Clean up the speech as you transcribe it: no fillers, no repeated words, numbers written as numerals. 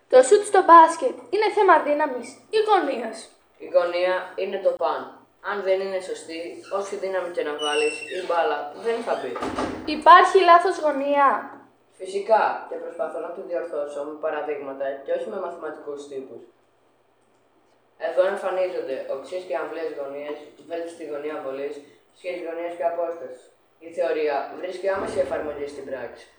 Το σουτ στο μπάσκετ είναι θέμα δύναμης ή γωνίας? Η γωνία είναι το παν. Αν δεν είναι σωστή, όση δύναμη και να βάλεις, η μπάλα δεν θα μπει. Υπάρχει λάθος γωνία? Φυσικά, και προσπαθώ να το διορθώσω με παραδείγματα και όχι με μαθηματικούς τύπους. Εδώ εμφανίζονται οξύες και αμβλές γωνίες, βέλτιστη γωνία βολής, σχέση γωνίας και απόστασης. Η θεωρία βρίσκει άμεση εφαρμογή στην πράξη.